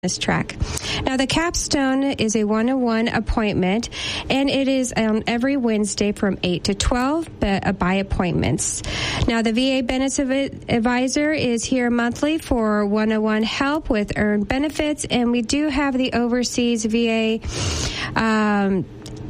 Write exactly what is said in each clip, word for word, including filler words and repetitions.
this track. Now, the capstone is a one-on-one appointment, and it is on every Wednesday from eight to twelve but, by appointments. Now, the V A Benefit Advisor is here monthly for one-on-one help with earned benefits, and we do have the Overseas V A um,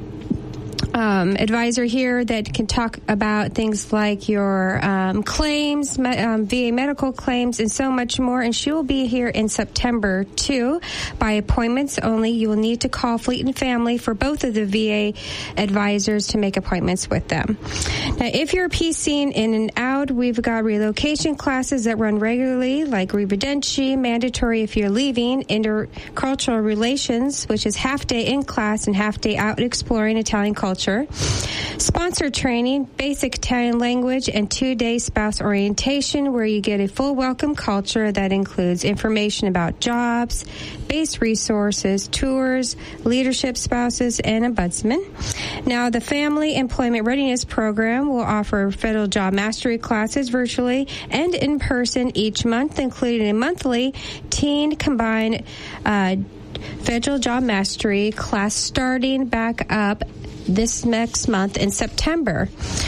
Um, advisor here that can talk about things like your um, claims, me, um, V A medical claims, and so much more. And she will be here in September, too, by appointments only. You will need to call Fleet and Family for both of the V A advisors to make appointments with them. Now, if you're PCing in and out, we've got relocation classes that run regularly, like Revidenci, mandatory if you're leaving, intercultural relations, which is half day in class and half day out exploring Italian culture. Sponsored training, basic Italian language, and two-day spouse orientation where you get a full welcome culture that includes information about jobs, base resources, tours, leadership spouses, and ombudsman. Now, the Family Employment Readiness Program will offer federal job mastery classes virtually and in person each month, including a monthly teen combined uh, federal job mastery class starting back up this next month in September.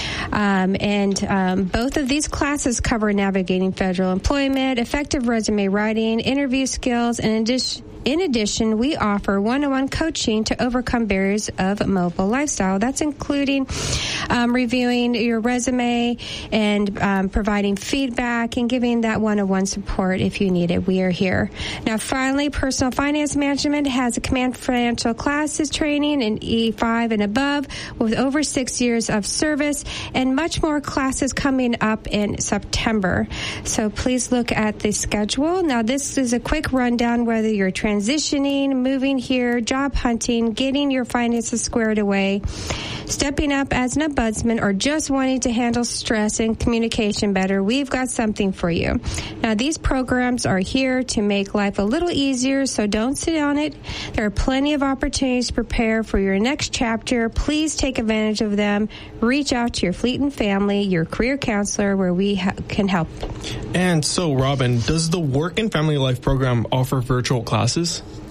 Um, and um, both of these classes cover navigating federal employment, effective resume writing, interview skills, and in addition, in addition, we offer one-on-one coaching to overcome barriers of mobile lifestyle. That's including um, reviewing your resume and um, providing feedback and giving that one-on-one support if you need it. We are here. Now, finally, Personal Finance Management has a Command Financial Classes training in E five and above with over six years of service and much more classes coming up in September. So please look at the schedule. Now, this is a quick rundown whether you're transitioning, moving here, job hunting, getting your finances squared away, stepping up as an ombudsman, or just wanting to handle stress and communication better. We've got something for you. Now, these programs are here to make life a little easier, so don't sit on it. There are plenty of opportunities to prepare for your next chapter. Please take advantage of them. Reach out to your Fleet and Family, your career counselor, where we ha- can help. And so, Robin, does the Work and Family Life program offer virtual classes?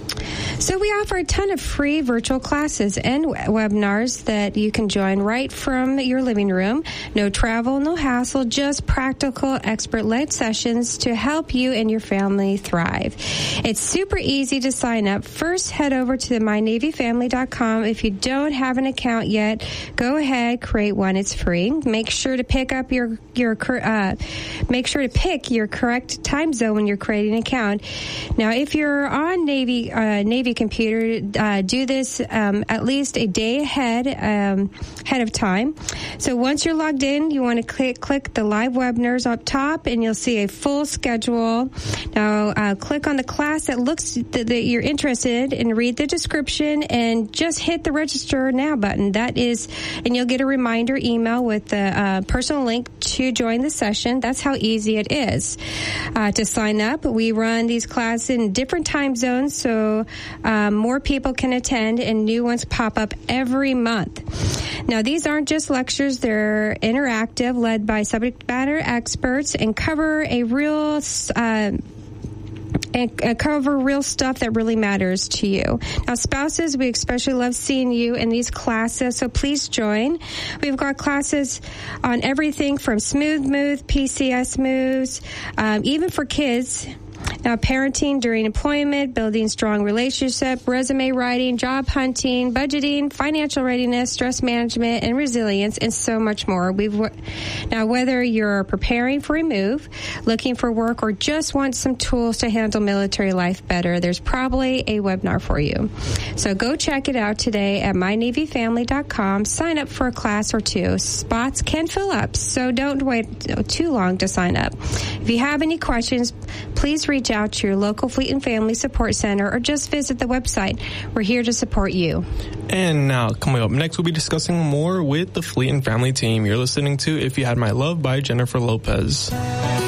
So we offer a ton of free virtual classes and webinars that you can join right from your living room. No travel, no hassle, just practical, expert-led sessions to help you and your family thrive. It's super easy to sign up. First, head over to my navy family dot com. If you don't have an account yet, go ahead, create one. It's free. Make sure to pick up your your uh, make sure to pick your correct time zone when you're creating an account. Now, if you're on Navy uh, Navy computer, uh, do this um, at least a day ahead um, ahead of time. So once you're logged in, you want to click click the live webinars up top, and you'll see a full schedule. Now, uh, click on the class that looks that, that you're interested in, read the description, and just hit the register now button. That is, and you'll get a reminder email with the uh, personal link to join the session. That's how easy it is uh, to sign up. We run these classes in different time zones, so um, more people can attend, and new ones pop up every month. Now, these aren't just lectures. They're interactive, led by subject matter experts, and cover a real uh, and cover real stuff that really matters to you. Now, spouses, we especially love seeing you in these classes, so please join. We've got classes on everything from smooth move, P C S moves, um, even for kids. Now, parenting during employment, building strong relationship, resume writing, job hunting, budgeting, financial readiness, stress management, and resilience, and so much more. We've now, whether you're preparing for a move, looking for work, or just want some tools to handle military life better, there's probably a webinar for you. So go check it out today at my navy family dot com. Sign up for a class or two. Spots can fill up, so don't wait too long to sign up. If you have any questions, please reach out to your local Fleet and Family Support Center or just visit the website. We're here to support you. And now, coming up next, we'll be discussing more with the Fleet and Family team. You're listening to If You Had My Love by Jennifer Lopez.